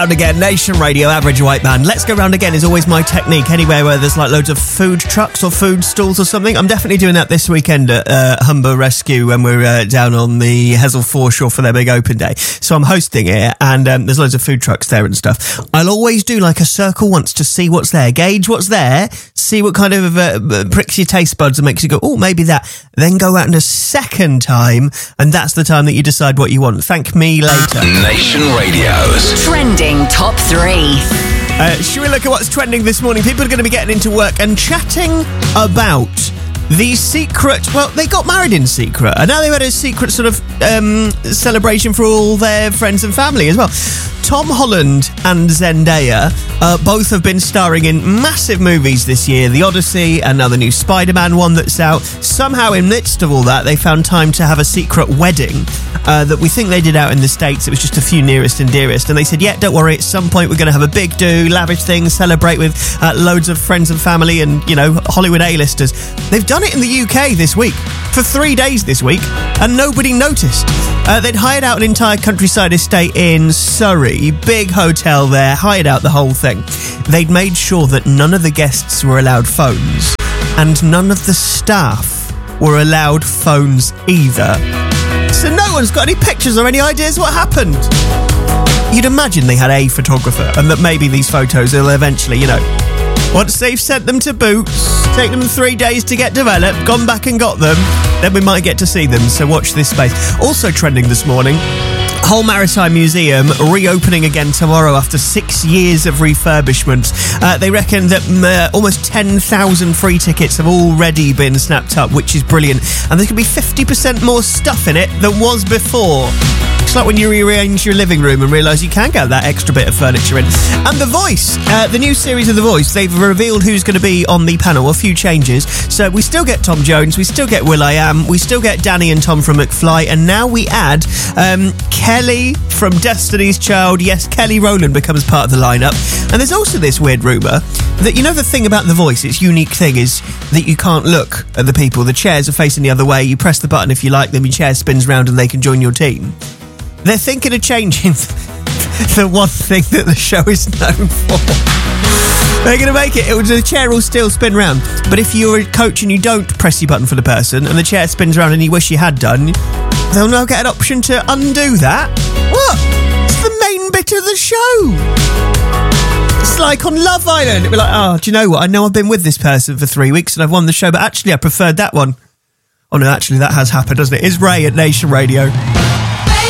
And again, Nation Radio, Average White Man. Let's Go Round Again is always my technique. Anywhere where there's like loads of food trucks or food stalls or something. I'm definitely doing that this weekend at Humber Rescue when we're down on the Hessel foreshore for their big open day. So I'm hosting it, and there's loads of food trucks there and stuff. I'll always do like a circle once to see what's there, gauge what's there, see what kind of pricks your taste buds and makes you go, oh, maybe that. Then go out in a second time, and that's the time that you decide what you want. Thank me later. Nation Radio's Trending Top 3. Should we look at what's trending this morning? People are going to be getting into work and chatting about the secret... Well, they got married in secret, and now they've had a secret sort of celebration for all their friends and family as well. Tom Holland and Zendaya both have been starring in massive movies this year. The Odyssey and now the new Spider-Man one that's out. Somehow, in the midst of all that, they found time to have a secret wedding that we think they did out in the States. It was just a few nearest and dearest. And they said, yeah, don't worry, at some point we're going to have a big do, lavish thing, celebrate with loads of friends and family and, you know, Hollywood A-listers. They've done it in the UK this week, for 3 days this week, and nobody noticed. They'd hired out an entire countryside estate in Surrey, big hotel there, hired out the whole thing. They'd made sure that none of the guests were allowed phones, and none of the staff were allowed phones either. So no one's got any pictures or any ideas what happened. You'd imagine they had a photographer, and that maybe these photos will eventually, you know, once they've sent them to Boots, take them 3 days to get developed, gone back and got them, then we might get to see them, so watch this space. Also trending this morning, Hull Maritime Museum reopening again tomorrow after 6 years of refurbishment. They reckon that almost 10,000 free tickets have already been snapped up, which is brilliant. And there's going to be 50% more stuff in it than was before. It's like when you rearrange your living room and realise you can get that extra bit of furniture in. And The Voice, the new series of The Voice, they've revealed who's going to be on the panel, a few changes. So we still get Tom Jones, we still get will.i.am, we still get Danny and Tom from McFly, and now we add Kelly from Destiny's Child. Yes, Kelly Rowland becomes part of the lineup. And there's also this weird rumour that, you know, the thing about The Voice, its unique thing is that you can't look at the people. The chairs are facing the other way. You press the button if you like them, your chair spins round and they can join your team. They're thinking of changing the one thing that the show is known for. They're going to make it. The chair will still spin round. But if you're a coach and you don't press your button for the person and the chair spins round and you wish you had done, they'll now get an option to undo that. What? It's the main bit of the show. It's like on Love Island. It'd be like, oh, do you know what? I know I've been with this person for 3 weeks and I've won the show, but actually I preferred that one. Oh no, actually that has happened, doesn't it? It's Ray at Nation Radio.